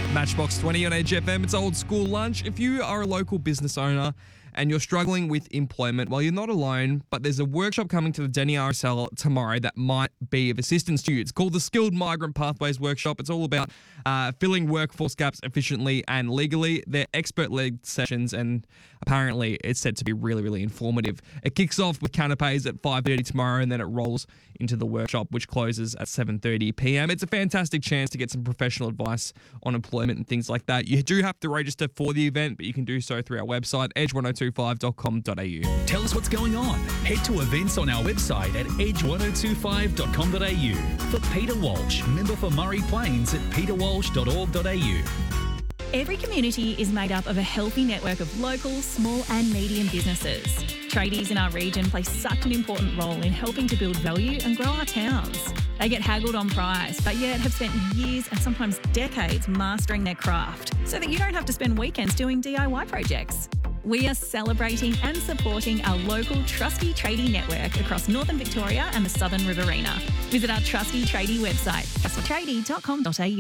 Matchbox 20 on Edge FM. It's Old School Lunch. If you are a local business owner and you're struggling with employment, well, you're not alone, but there's a workshop coming to the Denny RSL tomorrow that might be of assistance to you. It's called the Skilled Migrant Pathways Workshop. It's all about filling workforce gaps efficiently and legally. They're expert-led sessions, and apparently it's said to be really, really informative. It kicks off with canapes at 5:30 tomorrow, and then it rolls into the workshop, which closes at 7:30 p.m. It's a fantastic chance to get some professional advice on employment and things like that. You do have to register for the event, but you can do so through our website, edge1025.com.au. Tell us what's going on. Head to events on our website at edge1025.com.au. For Peter Walsh, member for Murray Plains at peterwalsh.org.au. Every community is made up of a healthy network of local, small and medium businesses. Tradies in our region play such an important role in helping to build value and grow our towns. They get haggled on price, but yet have spent years and sometimes decades mastering their craft so that you don't have to spend weekends doing DIY projects. We are celebrating and supporting our local trusty tradie network across northern Victoria and the southern Riverina. Visit our trusty tradie website, trustytradie.com.au.